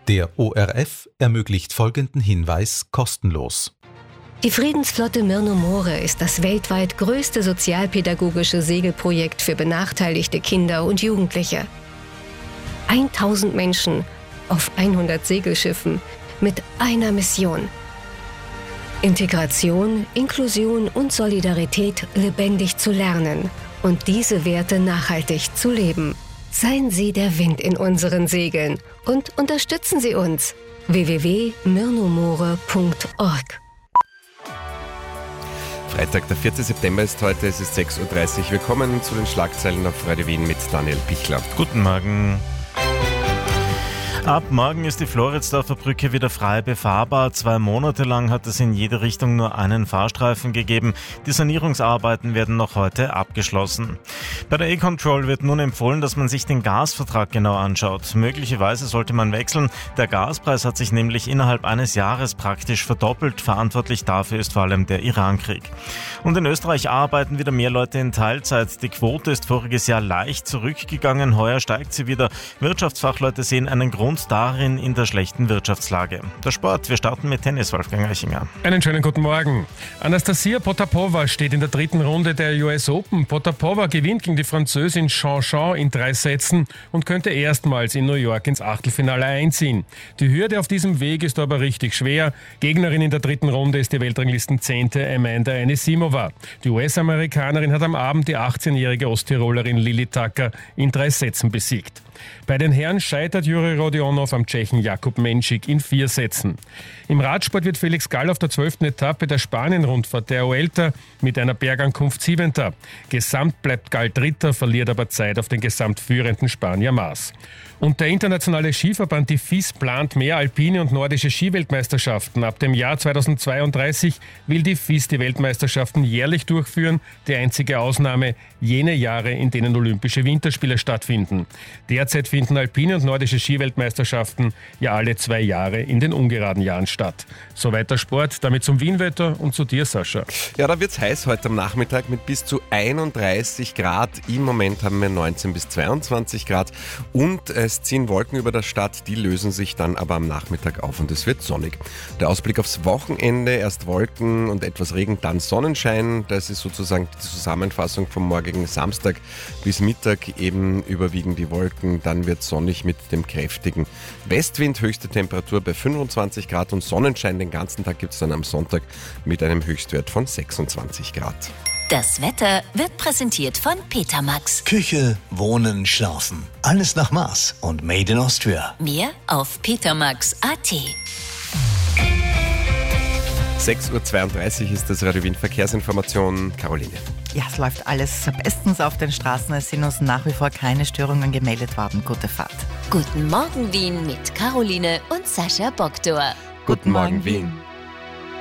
Der ORF ermöglicht folgenden Hinweis kostenlos. Die Friedensflotte Myrno More ist das weltweit größte sozialpädagogische Segelprojekt für benachteiligte Kinder und Jugendliche. 1000 Menschen auf 100 Segelschiffen mit einer Mission: Integration, Inklusion und Solidarität lebendig zu lernen und diese Werte nachhaltig zu leben. Seien Sie der Wind in unseren Segeln und unterstützen Sie uns. www.myrnomore.org. Freitag, der 4. September ist heute, es ist 6.30 Uhr. Willkommen zu den Schlagzeilen auf Radio Wien mit Daniel Pichler. Guten Morgen. Ab morgen ist die Floridsdorfer Brücke wieder frei befahrbar. 2 Monate lang hat es in jede Richtung nur einen Fahrstreifen gegeben. Die Sanierungsarbeiten werden noch heute abgeschlossen. Bei der E-Control wird nun empfohlen, dass man sich den Gasvertrag genau anschaut. Möglicherweise sollte man wechseln. Der Gaspreis hat sich nämlich innerhalb eines Jahres praktisch verdoppelt. Verantwortlich dafür ist vor allem der Irankrieg. Und in Österreich arbeiten wieder mehr Leute in Teilzeit. Die Quote ist voriges Jahr leicht zurückgegangen. Heuer steigt sie wieder. Wirtschaftsfachleute sehen einen Grund darin in der schlechten Wirtschaftslage. Der Sport, wir starten mit Tennis, Wolfgang Eichinger. Einen schönen guten Morgen. Anastasia Potapova steht in der 3. Runde der US Open. Potapova gewinnt gegen die Französin Jean in 3 Sätzen und könnte erstmals in New York ins Achtelfinale einziehen. Die Hürde auf diesem Weg ist aber richtig schwer. Gegnerin in der 3. Runde ist die Weltranglisten-10. Amanda Anisimova. Die US-Amerikanerin hat am Abend die 18-jährige Osttirolerin Lili Tucker in 3 Sätzen besiegt. Bei den Herren scheitert Juri Rodionov am Tschechen Jakub Menšík in 4 Sätzen. Im Radsport wird Felix Gall auf der 12. Etappe der Spanien-Rundfahrt der Vuelta mit einer Bergankunft 7. Gesamt bleibt Gall 3., verliert aber Zeit auf den gesamtführenden Spanier Mas. Und der internationale Skiverband, die FIS, plant mehr alpine und nordische Skiweltmeisterschaften. Ab dem Jahr 2032 will die FIS die Weltmeisterschaften jährlich durchführen. Die einzige Ausnahme jene Jahre, in denen Olympische Winterspiele stattfinden. Derzeit finden alpine und nordische Skiweltmeisterschaften ja alle 2 Jahre in den ungeraden Jahren statt. Soweit der Sport, damit zum Wienwetter und zu dir, Sascha. Ja, da wird's heiß heute am Nachmittag mit bis zu 31 Grad. Im Moment haben wir 19 bis 22 Grad und es ziehen Wolken über der Stadt, die lösen sich dann aber am Nachmittag auf und es wird sonnig. Der Ausblick aufs Wochenende, erst Wolken und etwas Regen, dann Sonnenschein. Das ist sozusagen die Zusammenfassung vom morgigen Samstag. Bis Mittag eben überwiegen die Wolken, dann wird sonnig mit dem kräftigen Westwind, höchste Temperatur bei 25 Grad und Sonnenschein den ganzen Tag gibt es dann am Sonntag mit einem Höchstwert von 26 Grad. Das Wetter wird präsentiert von Petermax. Küche, Wohnen, Schlafen. Alles nach Maß und made in Austria. Mehr auf petermax.at. 6.32 Uhr ist das Radio Wien Verkehrsinformation. Caroline. Ja, es läuft alles bestens auf den Straßen. Es sind uns nach wie vor keine Störungen gemeldet worden. Gute Fahrt. Guten Morgen Wien mit Caroline und Sascha Bogdor. Guten Morgen Wien.